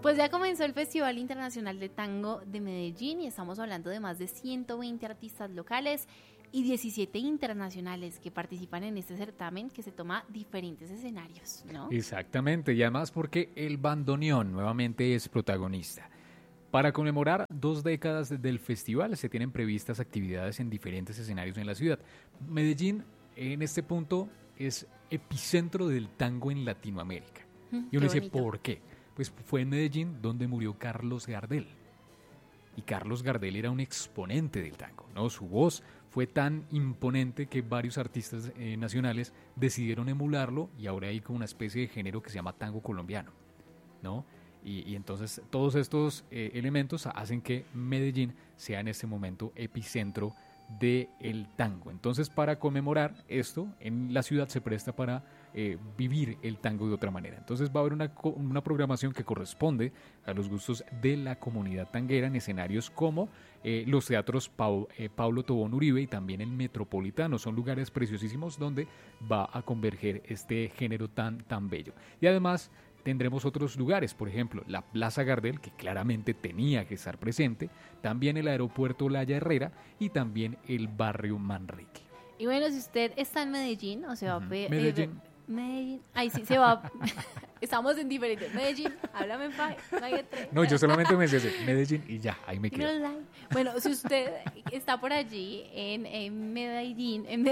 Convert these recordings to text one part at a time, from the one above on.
Pues ya comenzó el Festival Internacional de Tango de Medellín y estamos hablando de más de 120 artistas locales y 17 internacionales que participan en este certamen que se toma diferentes escenarios, ¿no? Exactamente, y además porque el bandoneón nuevamente es protagonista. Para conmemorar 2 décadas del festival se tienen previstas actividades en diferentes escenarios en la ciudad. Medellín en este punto es epicentro del tango en Latinoamérica. Y uno dice, ¿por qué? Pues fue en Medellín donde murió Carlos Gardel. Y Carlos Gardel era un exponente del tango, ¿no? Su voz fue tan imponente que varios artistas nacionales decidieron emularlo y ahora hay como una especie de género que se llama tango colombiano, ¿no? Y entonces todos estos elementos hacen que Medellín sea en este momento epicentro del tango. Entonces, para conmemorar esto, en la ciudad se presta para vivir el tango de otra manera. Entonces va a haber una programación que corresponde a los gustos de la comunidad tanguera en escenarios como los teatros Paulo Tobón Uribe y también el Metropolitano. Son lugares preciosísimos donde va a converger este género tan bello. Y además tendremos otros lugares, por ejemplo, la Plaza Gardel, que claramente tenía que estar presente, también el aeropuerto Laya Herrera y también el barrio Manrique. Y bueno, si usted está en Medellín, o se va a Medellín. Ay, sí, se va. Estamos en diferentes. Medellín, háblame en five. No, yo solamente me sé Medellín y ya, ahí me quedo. Bueno, si usted está por allí en Medellín, en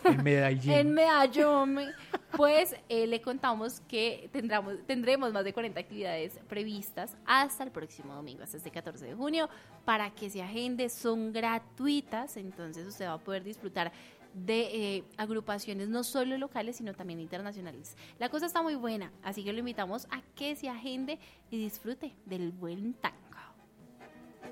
Medellín, pues le contamos que tendremos más de 40 actividades previstas hasta el próximo domingo, hasta este 14 de junio, para que se agende, son gratuitas, entonces usted va a poder disfrutar de agrupaciones no solo locales sino también internacionales. La cosa está muy buena, así que lo invitamos a que se agende y disfrute del buen tango.